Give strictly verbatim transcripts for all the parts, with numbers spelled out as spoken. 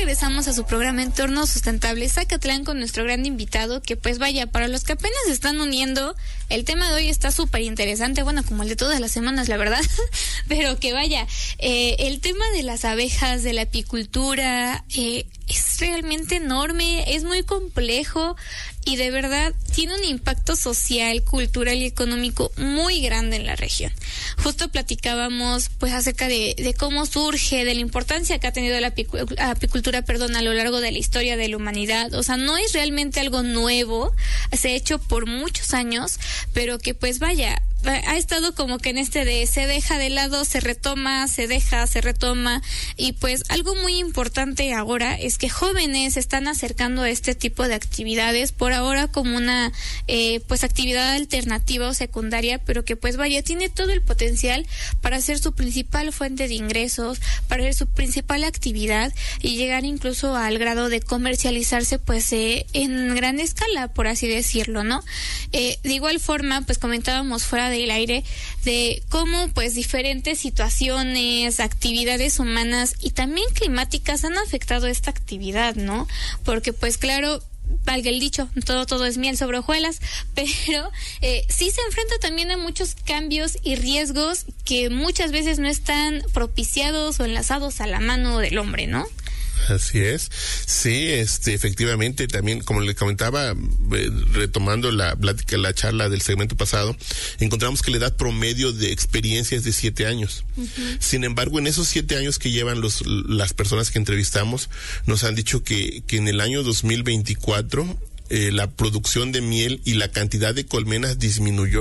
regresamos a su programa Entorno Sustentable Zacatlán con nuestro gran invitado, que pues vaya, para los que apenas se están uniendo, el tema de hoy está súper interesante, bueno, como el de todas las semanas, la verdad, pero que vaya, eh, el tema de las abejas, de la apicultura, eh, es realmente enorme, es muy complejo y de verdad tiene un impacto social, cultural y económico muy grande en la región. Justo platicábamos pues acerca de, de cómo surge, de la importancia que ha tenido la apicultura, perdón, a lo largo de la historia de la humanidad. O sea, no es realmente algo nuevo, se ha hecho por muchos años, pero que pues vaya, ha estado como que en este de se deja de lado, se retoma, se deja, se retoma, y pues algo muy importante ahora es que jóvenes se están acercando a este tipo de actividades, por ahora como una eh, pues actividad alternativa o secundaria, pero que pues vaya, tiene todo el potencial para ser su principal fuente de ingresos, para ser su principal actividad y llegar incluso al grado de comercializarse pues eh, en gran escala, por así decirlo, ¿no? Eh, de igual forma, pues comentábamos fuera del aire de cómo pues diferentes situaciones, actividades humanas y también climáticas han afectado esta actividad, ¿no? Porque pues claro, valga el dicho, todo todo es miel sobre hojuelas, pero eh, sí se enfrenta también a muchos cambios y riesgos que muchas veces no están propiciados o enlazados a la mano del hombre, ¿no? Así es, sí, este, efectivamente, también, como le comentaba, eh, retomando la plática, la charla del segmento pasado, encontramos que la edad promedio de experiencia es de siete años. Uh-huh. Sin embargo, en esos siete años que llevan los, las personas que entrevistamos, nos han dicho que, que en el año dos mil veinticuatro, eh, la producción de miel y la cantidad de colmenas disminuyó.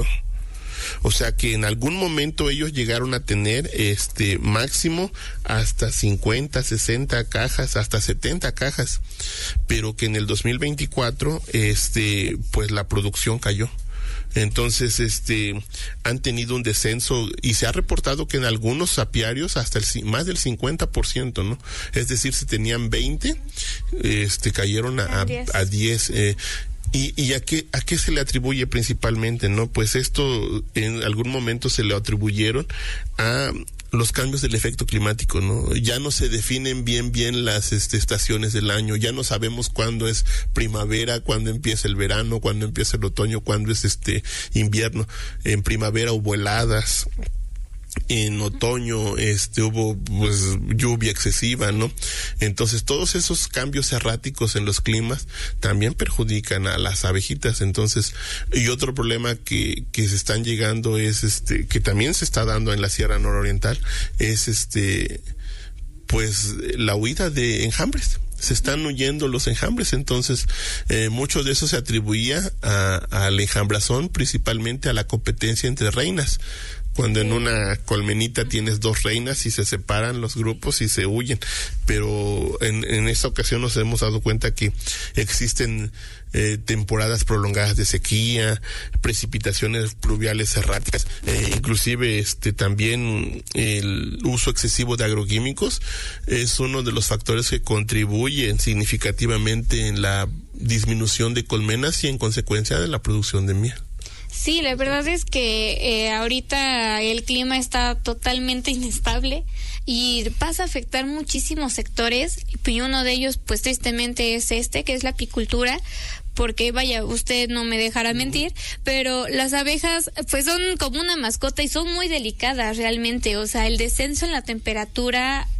O sea que en algún momento ellos llegaron a tener este máximo hasta cincuenta, sesenta cajas, hasta setenta cajas, pero que en el dos mil veinticuatro este pues la producción cayó. Entonces, este, han tenido un descenso y se ha reportado que en algunos apiarios hasta el más del cincuenta por ciento, ¿no? Es decir, si tenían veinte, este, cayeron a, a, a diez. Eh, ¿Y, y a qué, a qué se le atribuye principalmente, no? Pues esto en algún momento se le atribuyeron a los cambios del efecto climático, ¿no? Ya no se definen bien bien las este, estaciones del año, ya no sabemos cuándo es primavera, cuándo empieza el verano, cuándo empieza el otoño, cuándo es este invierno. En primavera hubo heladas, en otoño este hubo pues lluvia excesiva, ¿no? Entonces todos esos cambios erráticos en los climas también perjudican a las abejitas. Entonces, y otro problema que que se están llegando es este que también se está dando en la Sierra Nororiental es este pues la huida de enjambres. Se están huyendo los enjambres, entonces eh, mucho de eso se atribuía a, al enjambrazón, principalmente a la competencia entre reinas. Cuando en una colmenita tienes dos reinas y se separan los grupos y se huyen, pero en, en esta ocasión nos hemos dado cuenta que existen eh, temporadas prolongadas de sequía, precipitaciones pluviales erráticas, eh, inclusive este también el uso excesivo de agroquímicos es uno de los factores que contribuyen significativamente en la disminución de colmenas y en consecuencia de la producción de miel. Sí, la verdad es que eh, ahorita el clima está totalmente inestable y pasa a afectar muchísimos sectores, y uno de ellos pues tristemente es este, que es la apicultura, porque vaya, usted no me dejará mentir, pero las abejas pues son como una mascota y son muy delicadas realmente. O sea, el descenso en la temperatura